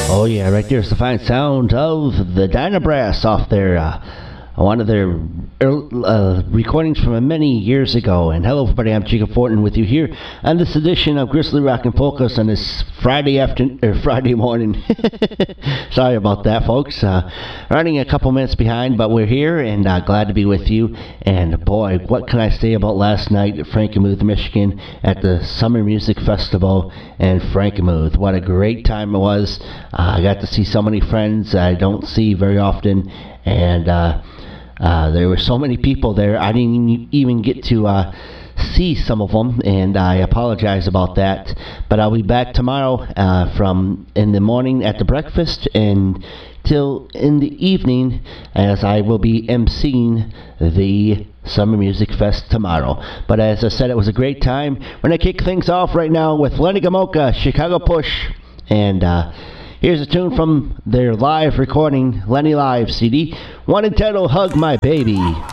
Oh yeah, right there's the fine sound of the Dynabrass off their one of their recordings from many years ago. And hello everybody, I'm Jacob Fortin with you here on this edition of Grizzly Rock and Polkas on this Friday morning. Sorry about that, folks. Running a couple minutes behind, but we're here and glad to be with you. And boy, what can I say about last night at Frankenmuth, Michigan at the Summer Music Festival in Frankenmuth. What a great time it was. I got to see so many friends I don't see very often, and there were so many people there, I didn't even get to see some of them, and I apologize about that. But I'll be back tomorrow from in the morning at the breakfast and till in the evening, as I will be emceeing the Summer Music Fest tomorrow. But as I said, it was a great time. We're going to kick things off right now with Lenny Gomulka, Chicago Push, and here's a tune from their live recording, Lenny Live CD, one entitled Hug My Baby.